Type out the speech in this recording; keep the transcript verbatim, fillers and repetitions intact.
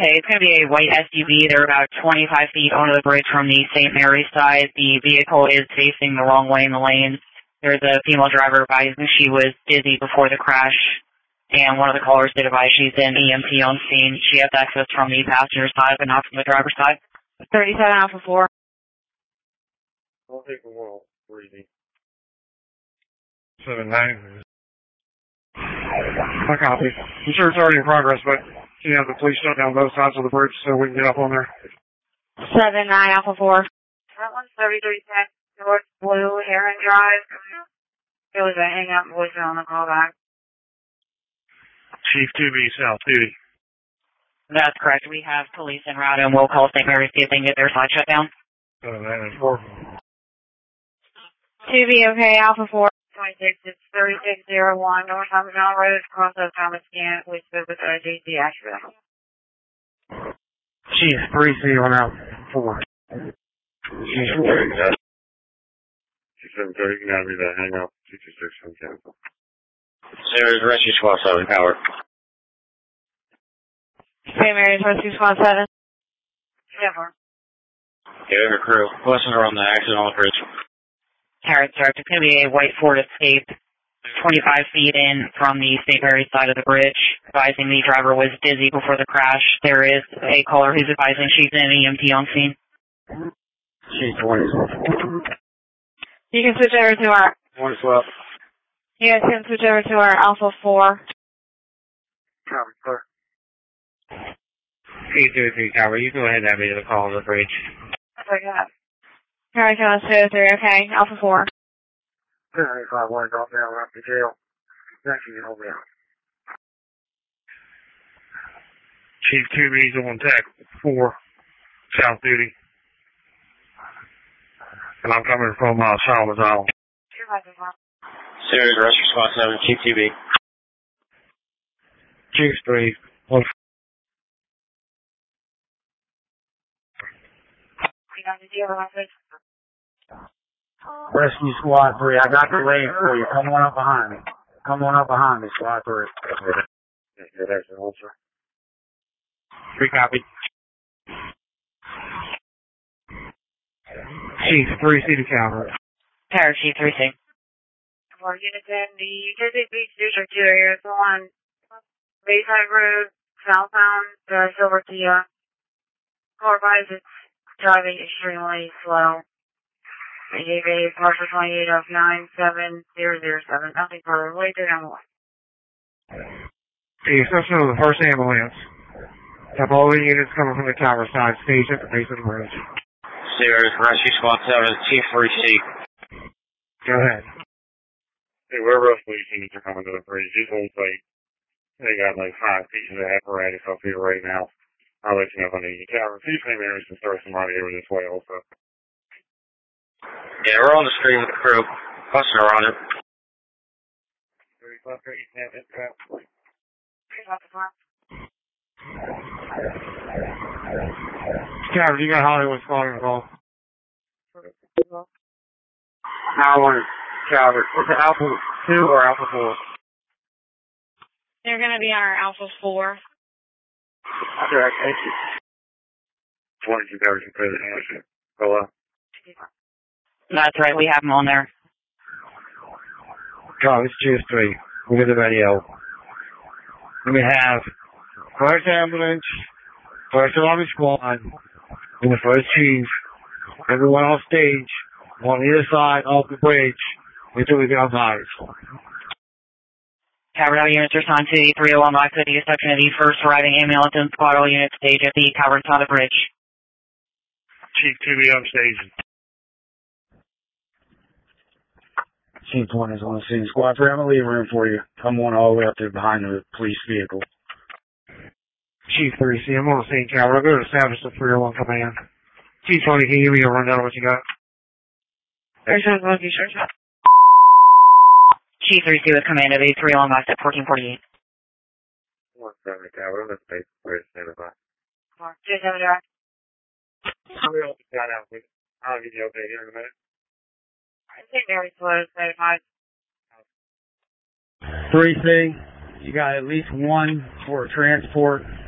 Okay, it's going to be a white S U V. They're about twenty-five feet onto the bridge from the Saint Mary's side. The vehicle is facing the wrong way in the lane. There's a female driver advising she was dizzy before the crash, and one of the callers did advise she's in E M T on scene. She has access from the passenger side, but not from the driver's side. thirty-seven Alpha four. I'll take a while. Breathing. seven nine. I copy. I'm sure it's already in progress, but can you have the police shut down both sides of the bridge so we can get up on there? seven nine Alpha four. That one's thirty-three ten North Blue Heron Drive. It was a hang-up voicemail on the callback. Chief two B South duty. That's correct. We have police en route, and we'll call Saint Mary's see if they can get their side shut down. seven nine and four. two B, okay, Alpha four. twenty-six, it's thirty-six oh one North Thomas Mountain Road, cross of Thomas Gant, with service I J C accident. Chief three C on out four. Chief seven thirty, you can have me to hang up. two two six on cancel. Sarah's Rescue Squad seven, power. Saint Mary's Rescue Squad seven. Seven. Okay, her crew. Lessons are on the accident on the bridge. Harris Direct. It's going to be a white Ford Escape, twenty-five feet in from the Saint Mary's side of the bridge, advising the driver was dizzy before the crash. There is a caller who's advising she's in E M T on scene. Chief twenty. You can switch over to our... One swap. You guys can switch over to our Alpha four. Copy, sir. Chief two three Tower, you go ahead and have me to the call on the bridge. Okay. Alright, so let's two oh three, okay, Alpha four. ten eighty-five, one drop down, left to jail. Thank you, over there. Chief two B's on tech, four, South duty. And I'm coming from uh, Charlotte Island. Sarah's Rescue Squad seven, Chief two B. Chief three, one. Rescue Squad three, I got the lane for you. Come on up behind me. Come on up behind me, Squad three. Yeah, that's the whole, sir. Three copy. Chief three C to Calvert. Tower Chief three C. Four units in the Chesapeake Beach District two area, so on Bayside Road, southbound, uh, Silver Kia. Car advised it's driving extremely slow. They gave a partial twenty-eight of nine seven zero zero seven. Nothing further. Wait to number one. The exception of the first ambulance. Have all the units coming from the tower side stage at the base of the bridge. Sarah's Rescue Squad seven, Chief three C. Go ahead. Hey, where else police units are coming to the bridge? These ones, like, they got like five pieces of apparatus up here right now. I'll let you know if I need you. Tower, see if maybe there's some start somebody over this way also. Yeah, we're on the screen with the crew. Buster on it. thirty-five, thirty, ten, ten, twelve. Tower, you got Hollywood Squad involved. Now I want Calvert. Is it Alpha two or Alpha four? They're going to be on our Alpha four. Correct, thank you. twenty-two Calvert, you put it in. Go up. That's right, we have them on there. Oh, it's Chief three. We get the radio. We have first ambulance, first alarm squad, and the first chief. Everyone on stage, on either side of the bridge, until we get on eyes. Tower W units respond to the three oh one block city section of the first arriving ambulance and squad all units stage at the Calvert side of the bridge. Chief two B on stage. Chief one is on the scene. Squad three, I'm going to leave room for you. Come on all the way up there behind the police vehicle. Chief three C, I'm on the scene, Calvert. I'll go to establish the three oh one command. Chief twenty, can you give me a rundown of what you got? Chief three C with command of a three oh one box at fourteen forty-eight. One seven, Calvert. I'm going to stay for you. Stand by. two seven zero. I'll be able to got out, please. I'll give you okay here in a minute. I think Mary's was thirty-five. three C, you got at least one for transport